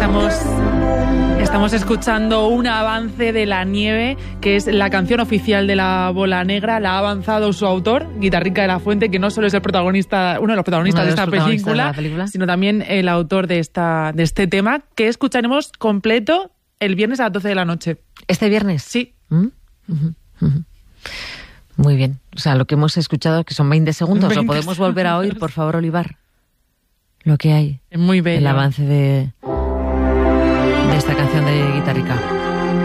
Estamos escuchando un avance de La Nieve, que es la canción oficial de La Bola Negra. La ha avanzado su autor, Guitarrica de la Fuente, que no solo es el protagonista, uno de los protagonistas de esta película, sino también el autor de este tema, que escucharemos completo el viernes a las 12 de la noche. ¿Este viernes? Sí. Muy bien. O sea, lo que hemos escuchado, que son 20 segundos, 20 ¿lo podemos volver a oír, por favor, Olivar? Lo que hay. Es muy bello. El avance de esta canción de Guitarrica.